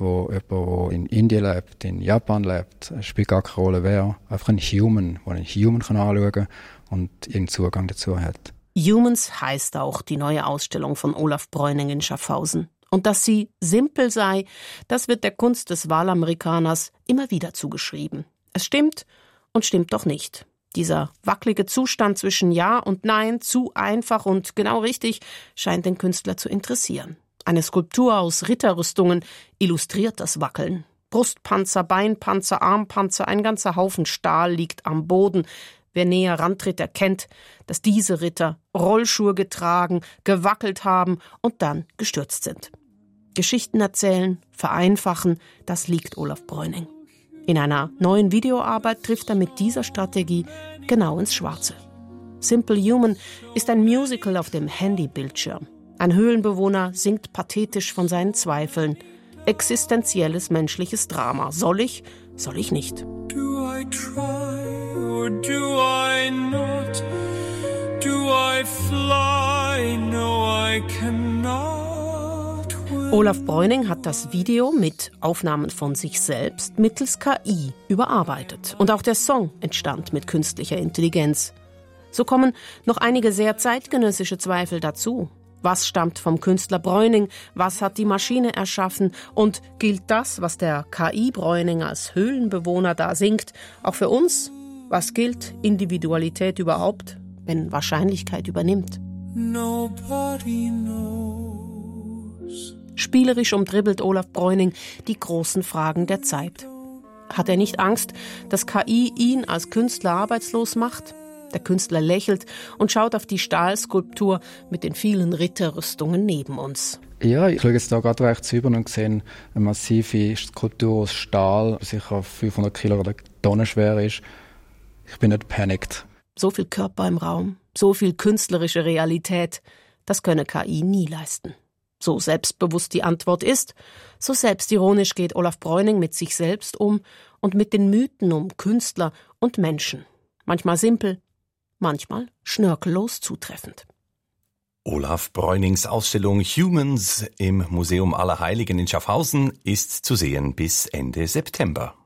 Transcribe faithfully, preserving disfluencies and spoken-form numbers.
wo jemand, der in Indien lebt, in Japan lebt, spielt gar keine Rolle, wer. Einfach ein Human, der einen Human kann anschauen kann und irgendeinen Zugang dazu hat. Humans heißt auch die neue Ausstellung von Olaf Bräuning in Schaffhausen. Und dass sie simpel sei, das wird der Kunst des Wahlamerikaners immer wieder zugeschrieben. Es stimmt und stimmt doch nicht. Dieser wackelige Zustand zwischen Ja und Nein, zu einfach und genau richtig, scheint den Künstler zu interessieren. Eine Skulptur aus Ritterrüstungen illustriert das Wackeln. Brustpanzer, Beinpanzer, Armpanzer, ein ganzer Haufen Stahl liegt am Boden. Wer näher rantritt, erkennt, dass diese Ritter Rollschuhe getragen, gewackelt haben und dann gestürzt sind. Geschichten erzählen, vereinfachen, das liegt Olaf Bräuning. In einer neuen Videoarbeit trifft er mit dieser Strategie genau ins Schwarze. Simple Human ist ein Musical auf dem Handybildschirm. Ein Höhlenbewohner singt pathetisch von seinen Zweifeln. Existenzielles menschliches Drama. Soll ich? Soll ich nicht? Do I try or do I not? Do I fly? No, I cannot. Olaf Bräuning hat das Video mit Aufnahmen von sich selbst mittels K I überarbeitet. Und auch der Song entstand mit künstlicher Intelligenz. So kommen noch einige sehr zeitgenössische Zweifel dazu. Was stammt vom Künstler Bräuning? Was hat die Maschine erschaffen? Und gilt das, was der K I-Bräuning als Höhlenbewohner da singt, auch für uns? Was gilt Individualität überhaupt, wenn Wahrscheinlichkeit übernimmt? Nobody knows. Spielerisch umdribbelt Olaf Bräuning die großen Fragen der Zeit. Hat er nicht Angst, dass K I ihn als Künstler arbeitslos macht? Der Künstler lächelt und schaut auf die Stahlskulptur mit den vielen Ritterrüstungen neben uns. Ja, ich schaue jetzt da gerade rechts rüber und sehe eine massive Skulptur aus Stahl, die sicher fünfhundert Kilo oder Tonnen schwer ist. Ich bin nicht panicked. So viel Körper im Raum, so viel künstlerische Realität, das könne K I nie leisten. So selbstbewusst die Antwort ist, so selbstironisch geht Olaf Bräuning mit sich selbst um und mit den Mythen um Künstler und Menschen. Manchmal simpel, manchmal schnörkellos zutreffend. Olaf Bräunings Ausstellung Humans im Museum Allerheiligen in Schaffhausen ist zu sehen bis Ende September.